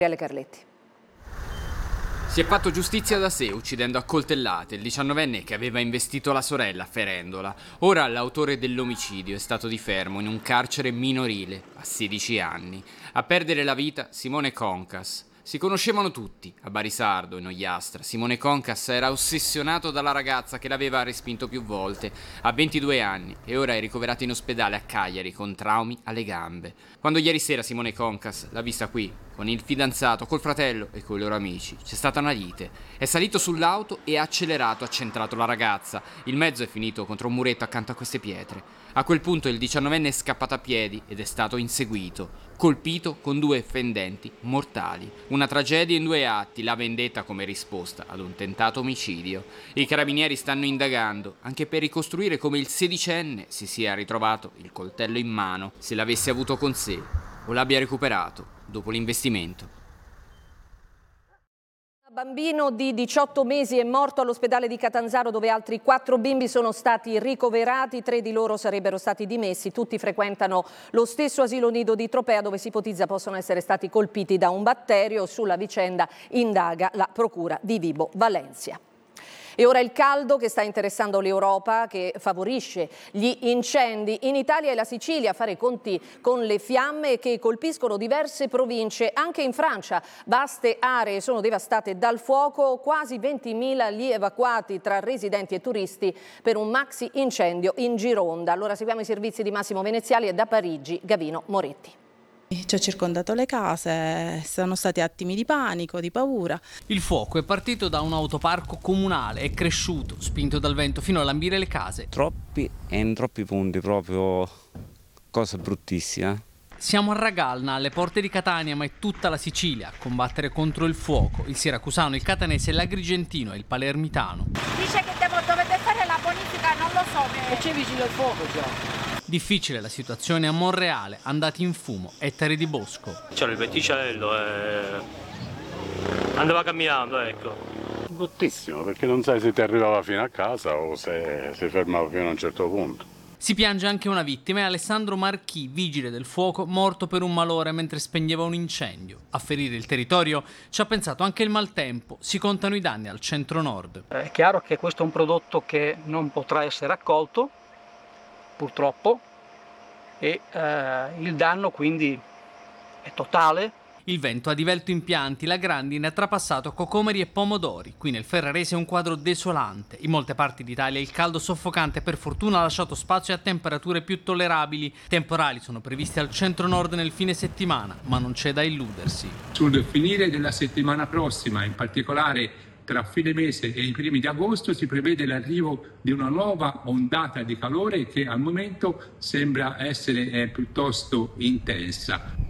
Carletti. Si è fatto giustizia da sé, uccidendo a coltellate il 19enne che aveva investito la sorella ferendola. Ora l'autore dell'omicidio è stato di fermo in un carcere minorile a 16 anni. A perdere la vita Simone Concas. Si conoscevano tutti, a Barisardo, in Ogliastra. Simone Concas era ossessionato dalla ragazza che l'aveva respinto più volte. Ha 22 anni e ora è ricoverato in ospedale a Cagliari con traumi alle gambe. Quando ieri sera Simone Concas l'ha vista qui, con il fidanzato, col fratello e con i loro amici, c'è stata una lite. È salito sull'auto e ha accelerato, ha centrato la ragazza. Il mezzo è finito contro un muretto accanto a queste pietre. A quel punto il 19enne è scappato a piedi ed è stato inseguito, colpito con 2 fendenti mortali. Una tragedia in 2 atti, la vendetta come risposta ad un tentato omicidio. I carabinieri stanno indagando, anche per ricostruire come il 16enne si sia ritrovato il coltello in mano, se l'avesse avuto con sé o l'abbia recuperato dopo l'investimento. Un bambino di 18 mesi è morto all'ospedale di Catanzaro, dove altri 4 bimbi sono stati ricoverati, 3 di loro sarebbero stati dimessi. Tutti frequentano lo stesso asilo nido di Tropea, dove si ipotizza possono essere stati colpiti da un batterio. Sulla vicenda indaga la procura di Vibo Valentia. E ora il caldo che sta interessando l'Europa, che favorisce gli incendi in Italia e la Sicilia, a fare conti con le fiamme che colpiscono diverse province. Anche in Francia vaste aree sono devastate dal fuoco, quasi 20.000 gli evacuati tra residenti e turisti per un maxi incendio in Gironda. Allora seguiamo i servizi di Massimo Veneziali e da Parigi Gavino Moretti. Ci ha circondato le case, sono stati attimi di panico, di paura. Il fuoco è partito da un autoparco comunale, è cresciuto, spinto dal vento, fino a lambire le case. Troppi e in troppi punti, proprio cosa bruttissima. Siamo a Ragalna, alle porte di Catania, ma è tutta la Sicilia a combattere contro il fuoco. Il siracusano, il catanese, l'agrigentino e il palermitano. Dice che dovete fare la bonifica, non lo so. E c'è vicino il fuoco già. Difficile la situazione a Monreale, andati in fumo, ettari di bosco. C'era il vetticello e andava camminando, ecco. Bruttissimo, perché non sai se ti arrivava fino a casa o se si fermava fino a un certo punto. Si piange anche una vittima, è Alessandro Marchi, vigile del fuoco, morto per un malore mentre spegneva un incendio. A ferire il territorio ci ha pensato anche il maltempo, si contano i danni al centro-nord. È chiaro che questo è un prodotto che non potrà essere raccolto, purtroppo, e il danno quindi è totale. Il vento ha divelto impianti, la grandine ha trapassato cocomeri e pomodori. Qui nel Ferrarese è un quadro desolante. In molte parti d'Italia il caldo soffocante per fortuna ha lasciato spazio a temperature più tollerabili. Temporali sono previsti al centro-nord nel fine settimana, ma non c'è da illudersi. Sul finire della settimana prossima, in particolare tra fine mese e i primi di agosto, si prevede l'arrivo di una nuova ondata di calore che al momento sembra essere piuttosto intensa.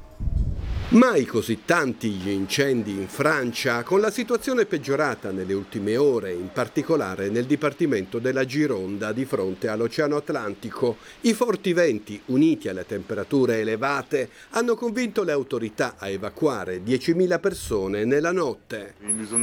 Mai così tanti gli incendi in Francia, con la situazione peggiorata nelle ultime ore, in particolare nel dipartimento della Gironda di fronte all'Oceano Atlantico. I forti venti, uniti alle temperature elevate, hanno convinto le autorità a evacuare 10.000 persone nella notte.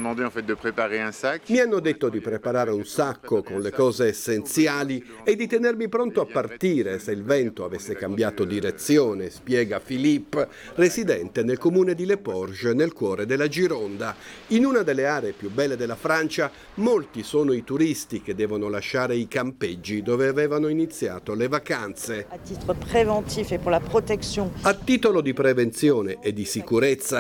Mi hanno detto di preparare un sacco con le cose essenziali e di tenermi pronto a partire se il vento avesse cambiato direzione, spiega Philippe, residente nel comune di Le Porges, nel cuore della Gironda. In una delle aree più belle della Francia, molti sono i turisti che devono lasciare i campeggi dove avevano iniziato le vacanze. A titolo di prevenzione e di sicurezza,